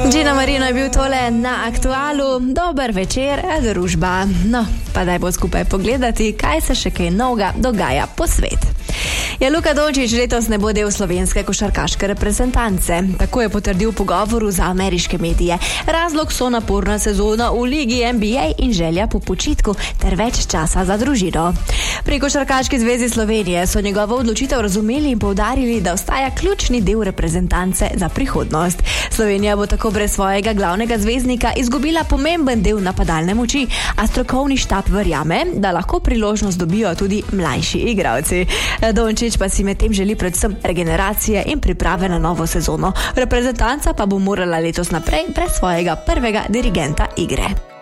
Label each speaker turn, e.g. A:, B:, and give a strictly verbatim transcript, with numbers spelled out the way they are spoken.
A: Gina Marino je bil tole na Aktualu. Dober večer, družba. No, pa daj bo skupaj pogledati, kaj se še kaj novega dogaja po svet. Ja, Luka Dončić letos ne bo del slovenske košarkaške reprezentance. Tako je potrdil v pogovoru za ameriške medije. Razlog so naporna sezona v ligi N B A in želja po počitku ter več časa za družino. Pri Košarkaški zvezi Slovenije so njegovo odločitev razumeli in poudarili, da ostaja ključni del reprezentance za prihodnost. Slovenija bo tako brez svojega glavnega zvezdnika izgubila pomemben del napadalne moči, a strokovni štab verjame, da lahko priložnost dobijo tudi mlajši igralci. Dončić pa si med tem želi predvsem regeneracije in priprave na novo sezono. Reprezentanca pa bo morala letos naprej brez svojega prvega dirigenta igre.